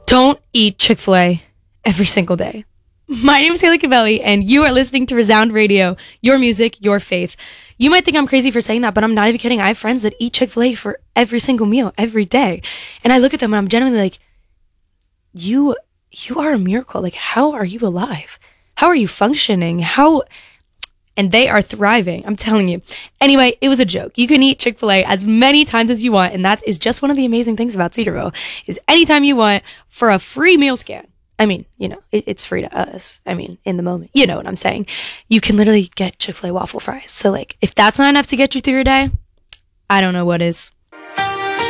Don't eat Chick-fil-A every single day. My name is Haley Cavelli, and you are listening to Resound Radio, your music, your faith. You might think I'm crazy for saying that, but I'm not even kidding. I have friends that eat Chick-fil-A for every single meal, every day. And I look at them and I'm genuinely like, you are a miracle. Like, how are you alive? How are you functioning? And they are thriving. I'm telling you. Anyway, it was a joke. You can eat Chick-fil-A as many times as you want. And that is just one of the amazing things about Cedarville is anytime you want for a free meal scan. I mean, it's free to us. I mean, in the moment, you know what I'm saying? You can literally get Chick-fil-A waffle fries. So like, if that's not enough to get you through your day, I don't know what is.